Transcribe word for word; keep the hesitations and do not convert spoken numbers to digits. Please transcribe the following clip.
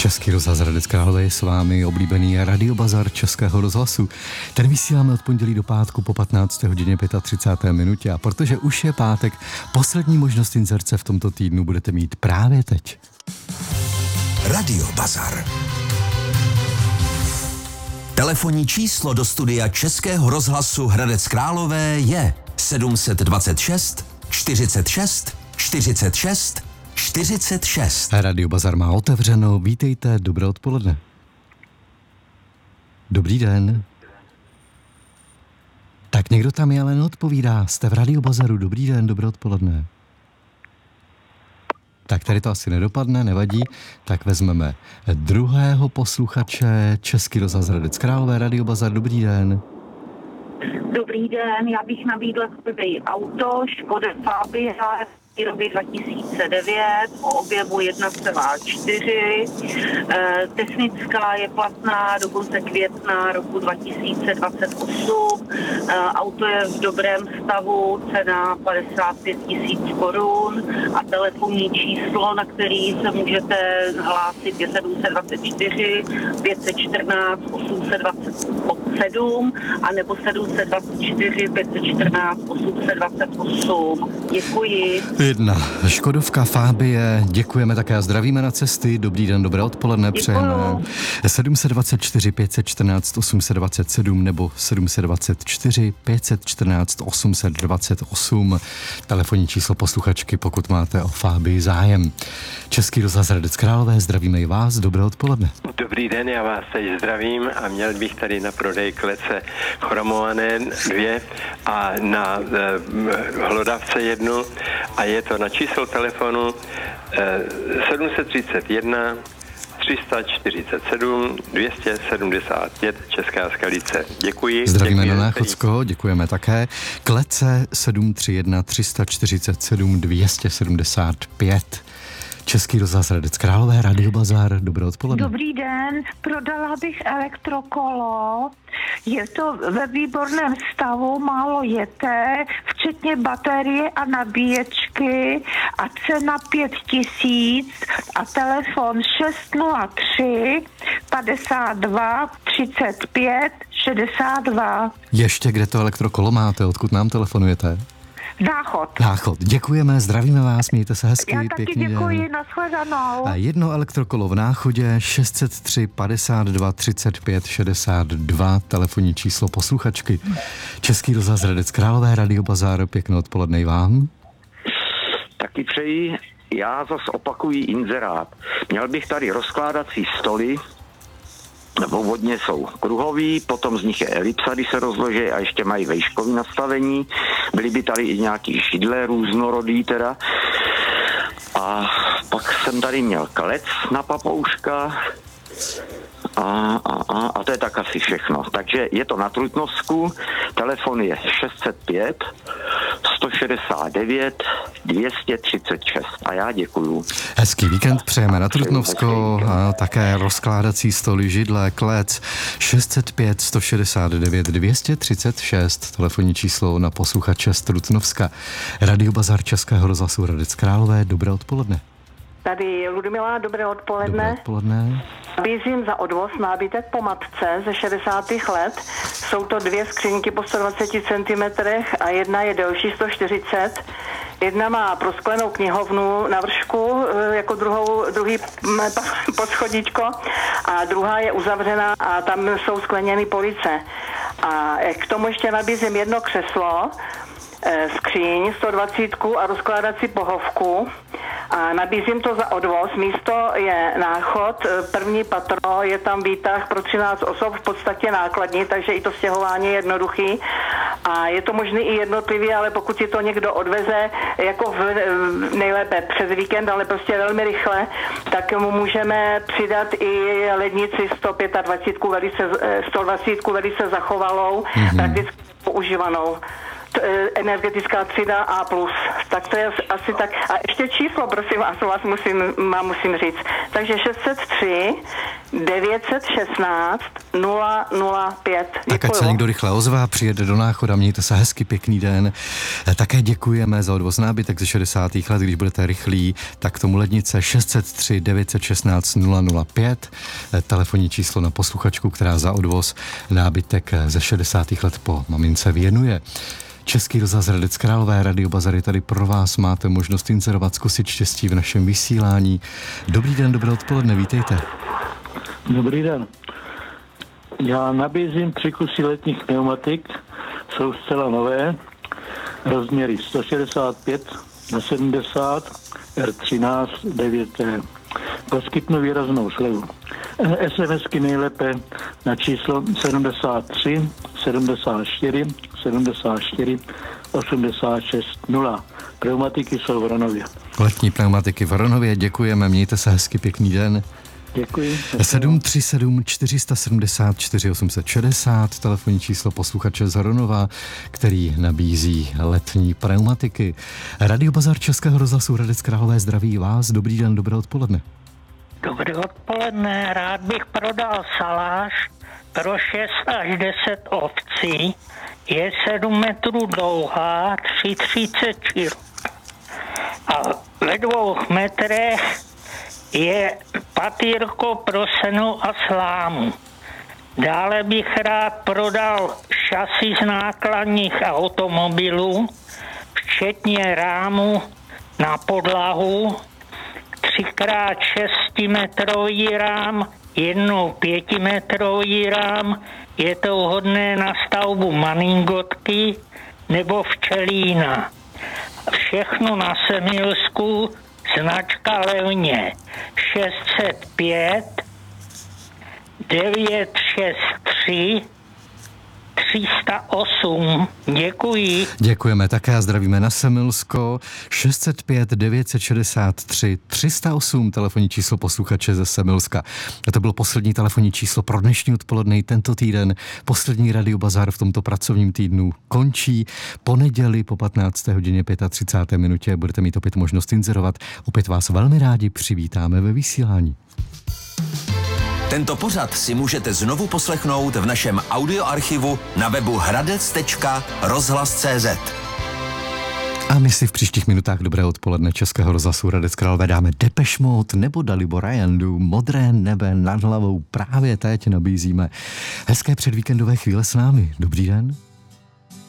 Český rozhlas Hradec Králové je s vámi, oblíbený Radiobazar Českého rozhlasu. Ten vysíláme od pondělí do pátku po patnácté hodině třicet pět minutě a protože už je pátek, poslední možnost inzerce v tomto týdnu budete mít právě teď. Radiobazar. Telefonní číslo do studia Českého rozhlasu Hradec Králové je sedm set dvacet šest čtyřicet šest čtyřicet šest čtyřicet šest. Radiobazar má otevřeno, vítejte, dobré odpoledne. Dobrý den. Tak někdo tam je, ale neodpovídá. Jste v Radiobazaru, dobrý den, dobré odpoledne. Tak tady to asi nedopadne, nevadí. Tak vezmeme druhého posluchače, Český rozhlas Hradec Králové, Radiobazar, dobrý den. Dobrý den, já bych nabídla prodej auto Škoda Fabia výroby dva tisíce devět o objemu jedna celá čtyři. E, technická je platná do konce května roku dva tisíce dvacet osm. E, auto je v dobrém stavu, cena padesát pět tisíc korun a telefonní číslo, na který se můžete hlásit, je sedm set dvacet čtyři pět set čtrnáct osm set dvacet sedm a nebo sedm set dvacet čtyři pět set čtrnáct osm set dvacet osm. Děkuji. Jedna Škodovka Fabie, děkujeme také a zdravíme na cesty. Dobrý den, dobré odpoledne přejeme. sedm set dvacet čtyři pět set čtrnáct osm set dvacet sedm nebo sedm set dvacet čtyři pět set čtrnáct osm set dvacet osm. Telefonní číslo posluchačky, pokud máte o Fabii zájem. Český rozhlas Hradec Králové, zdravíme i vás, dobré odpoledne. Dobrý den, já vás teď zdravím a měl bych tady na prodej klece chromované dvě a na e, hlodavce jednu a je to na číslo telefonu e, sedm set třicet jedna tři sta čtyřicet sedm dvě stě sedmdesát pět Česká Skalice. Děkuji. Zdravíme Děkuji na Náchodsko, děkujeme také. Klece sedm tři jedna tři sta čtyřicet sedm dvě stě sedmdesát pět. Český rozhlas Hradec Králové, Radiobazar, dobré odpoledne. Dobrý den, prodala bych elektrokolo, je to ve výborném stavu, málo jeté, včetně baterie a nabíječky a cena pět tisíc a telefon šest nula tři padesát dva třicet pět šedesát dva. Ještě kde to elektrokolo máte, odkud nám telefonujete? Náchod. Náchod. Děkujeme, zdravíme vás, mějte se hezky. Já taky pěkný děkuji, den. nashledanou. A jedno elektrokolo v Náchodě šest set tři padesát dva třicet pět šedesát dva, telefonní číslo posluchačky. Český rozhlas Hradec Králové, Radiobazar, pěkné odpoledne i vám. Taky přeji, já zas opakuji inzerát. Měl bych tady rozkládací stoly, původně jsou kruhový, potom z nich je elipsa, když se rozloží a ještě mají vejškový nastavení. Byly by tady i nějaký šidle různorodý teda. A pak jsem tady měl klec na papouška a, a, a, a to je tak asi všechno. Takže je to na Trutnovsku, telefon je šest set pět sto šedesát devět dvě stě třicet šest a já děkuju. Hezký víkend přejeme na Trutnovsko a také rozkládací stoly, židle, klec šest set pět sto šedesát devět dvě stě třicet šest, telefonní číslo na posluchače z Trutnovska. Radiobazar Českého rozhlasu Hradec Králové, dobré odpoledne. Tady Ludmila, dobré odpoledne. Dobré odpoledne. Nabízím za odvoz nábytek po matce ze šedesátých let. Jsou to dvě skřínky po sto dvacet centimetrů a jedna je delší sto čtyřicet. Jedna má prosklenou knihovnu na vršku jako druhou, druhý poschodíčko a druhá je uzavřená a tam jsou skleněny police. A k tomu ještě nabízím jedno křeslo, skříň sto dvacet a rozkládací pohovku a nabízím to za odvoz. Místo je Náchod, první patro, je tam výtah pro třináct osob, v podstatě nákladní, takže i to stěhování je jednoduchý a je to možné i jednotlivě, ale pokud si to někdo odveze jako v, nejlépe přes víkend, ale prostě velmi rychle, tak mu můžeme přidat i lednici sto dvacet pět velice, sto dvacet velice zachovalou, mm-hmm. prakticky používanou. Energetická třída A plus. Tak to je asi tak. A ještě číslo, prosím vás, vás musím, mám musím říct. Takže šest set tři devět set šestnáct nula nula pět. Tak ať se někdo rychle ozve, přijede do Náchoda, mějte se hezky, pěkný den. Také děkujeme za odvoz nábytek ze šedesátých let, když budete rychlí, tak tomu lednice šest set tři devět set šestnáct nula nula pět, telefonní číslo na posluchačku, která za odvoz nábytek ze šedesátých let po mamince věnuje. Český rozhlas Hradec Králové, Radio Bazar je tady pro vás, máte možnost inzerovat, zkusit štěstí v našem vysílání. Dobrý den, dobré odpoledne, vítejte. Dobrý den. Já nabízím tři kusy letních pneumatik, jsou zcela nové, rozměry sto šedesát pět na sedmdesát, R třináct, devět T. Poskytnu výraznou slevu. SMSky nejlépe na číslo sedmdesát tři sedmdesát čtyři sedmdesát čtyři osmdesát šest nula. Pneumatiky jsou v Ronově. Letní pneumatiky v Ronově, děkujeme, mějte se hezky, pěkný den. Děkuji. sedm tři sedm čtyři sedm čtyři osm šest nula, telefonní číslo posluchače z Hronova, který nabízí letní pneumatiky. Radio Bazar Českého rozhlasu Hradec Králové zdraví vás. Dobrý den, dobré odpoledne. Dobré odpoledne, rád bych prodal saláž pro šest až deset ovcí, je sedm metrů dlouhá, tři třicet širok. A ve dvou metrech je patýrko pro seno a slámu. Dále bych rád prodal šasy z nákladních automobilů, včetně rámu na podlahu, třikrát šestimetrový rám, jednou pětimetrový rám, je to vhodné na stavbu maningotky nebo včelína. Všechno na Semilsku, značka Levně šest set pět devět šest tři tři sta osm. Děkuji. Děkujeme také a zdravíme na Semilsko. šest set pět devět set šedesát tři tři sta osm, telefonní číslo posluchače ze Semilska. A to bylo poslední telefonní číslo pro dnešní odpoledne tento týden. Poslední Radio Bazar v tomto pracovním týdnu končí. Po neděli po patnácté hodině třicet pět minutě budete mít opět možnost inzerovat. Opět vás velmi rádi přivítáme ve vysílání. Tento pořad si můžete znovu poslechnout v našem audioarchivu na webu hradec tečka rozhlas tečka cé zet. A my si v příštích minutách dobré odpoledne Českého rozhlasu Hradec Králové dáme Depeche Mode nebo Dalibora Jandu. Modré nebe nad hlavou právě teď nabízíme. Hezké předvíkendové chvíle s námi. Dobrý den.